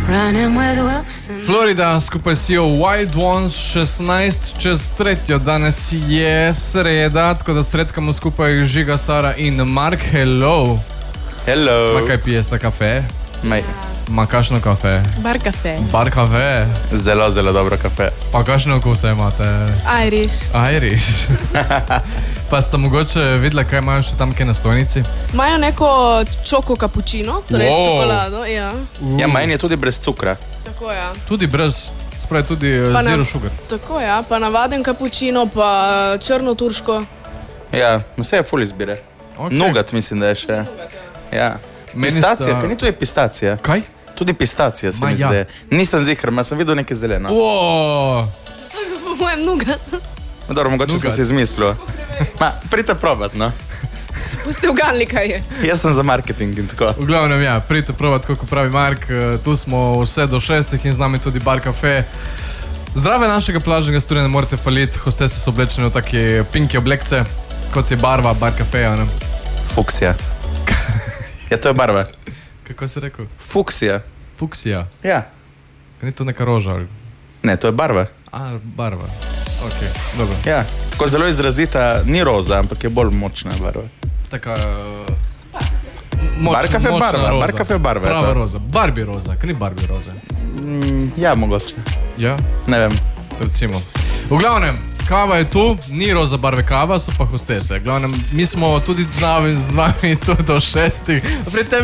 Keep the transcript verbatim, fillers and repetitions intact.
Florida skupaj si jo Wild Ones šestnajst čez tretjo. Danes je sreda, tako da sredkamo skupaj Žiga, Sara in Mark. Hello. Hello. Ma kaj pijeste, kafe? Maj. Ma kakšno kafe? Bar kafe. Bar kafe? Zelo, zelo dobro kafe. Pa kakšne okuse imate? Irish. Irish. Pa ste mogoče videli, kaj imajo še tam kaj na stojnici? Imajo neko čoko kapučino, torej wow. S čokolado. Ja, uh. ja manj je tudi brez cukra. Tako, ja. Tudi brez, spravi tudi pa zero na, sugar. Tako, ja, pa navaden kapučino, pa črno turško. Ja, vse je ful izbire. Okay. Nugat mislim, da je še. Ja. Pistacija, sta... kaj ni tudi pistacija? Kaj? Tudi pistacija se Ma, mi ja. zde. Nisem zihar, ma sem videl nekaj zeleno. Wow. To je po mojem nugat. No, dobro, mogoče sem si izmislil. Ma, pridite probat, no. Pusti uganili, kaj je. Jaz sem za marketing in tako. V glavnem, ja, pridite probat, kako pravi Mark. Tu smo vse do šestih in z nami tudi Bar Cafe. Zdrave našega plažnega studija ne morete faliti. Hostese so oblečene v take pinke oblekce, kot je barva Bar Cafe, ne? Fuksija. Ja, to je barva. Kako si rekel? Fuksija. Fuksija? Ja. Ni to neka roža? Ne, to je barva. A, barva. Ok, dobro. Ja, tako zelo izrazita, ni roza, ampak je bolj močna barva. Taka... Moč, Bar Cafe barva, Bar Cafe barva. Prava roza, Barbie roza, kaj ni Barbie roza? Mm, ja, mogoče. Ja? Ne vem. Recimo. V glavnem, kava je tu, ni roza barve kava, so pa hostese. V glavnem, mi smo tudi z nami, z vami tu do šestih. Pri tebi